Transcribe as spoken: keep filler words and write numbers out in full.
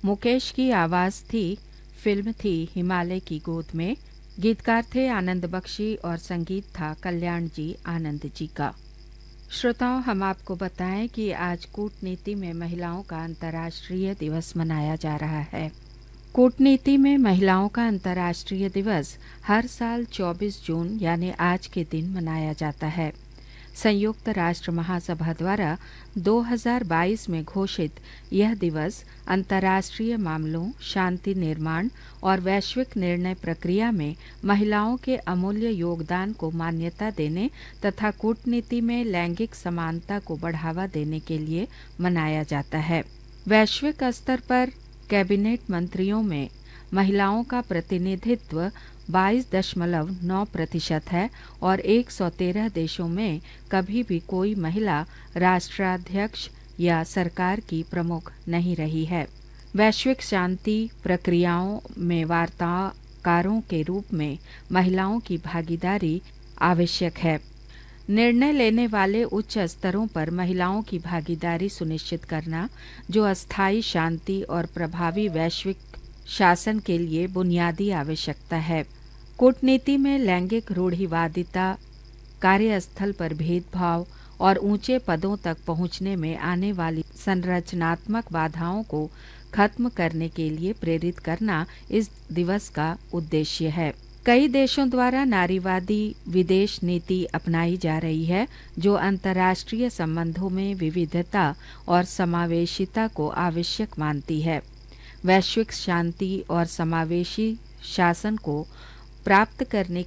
मुकेश की आवाज़ थी, फिल्म थी हिमालय की गोद में। गीतकार थे आनंद बख्शी और संगीत था कल्याण जी आनंद जी का। श्रोताओं, हम आपको बताएं कि आज कूटनीति में महिलाओं का अंतर्राष्ट्रीय दिवस मनाया जा रहा है। कूटनीति में महिलाओं का अंतर्राष्ट्रीय दिवस हर साल चौबीस जून यानी आज के दिन मनाया जाता है। संयुक्त राष्ट्र महासभा द्वारा दो हज़ार बाईस में घोषित यह दिवस अंतर्राष्ट्रीय मामलों, शांति निर्माण और वैश्विक निर्णय प्रक्रिया में महिलाओं के अमूल्य योगदान को मान्यता देने तथा कूटनीति में लैंगिक समानता को बढ़ावा देने के लिए मनाया जाता है। वैश्विक स्तर पर कैबिनेट मंत्रियों में महिलाओं का प्रतिनिधित्व बाईस दशमलव नौ प्रतिशत है और एक सौ तेरह देशों में कभी भी कोई महिला राष्ट्राध्यक्ष या सरकार की प्रमुख नहीं रही है। वैश्विक शांति प्रक्रियाओं में वार्ताकारों के रूप में महिलाओं की भागीदारी आवश्यक है। निर्णय लेने वाले उच्च स्तरों पर महिलाओं की भागीदारी सुनिश्चित करना, जो अस्थायी शांति और प्रभावी वैश्विक शासन के लिए बुनियादी आवश्यकता है। कूटनीति में लैंगिक रूढ़िवादिता, कार्यस्थल पर भेदभाव और ऊंचे पदों तक पहुंचने में आने वाली संरचनात्मक बाधाओं को खत्म करने के लिए प्रेरित करना इस दिवस का उद्देश्य है। कई देशों द्वारा नारीवादी विदेश नीति अपनाई जा रही है, जो अंतर्राष्ट्रीय संबंधों में विविधता और समावेशिता को आवश्यक मानती है। वैश्विक शांति और समावेशी शासन को प्राप्त करने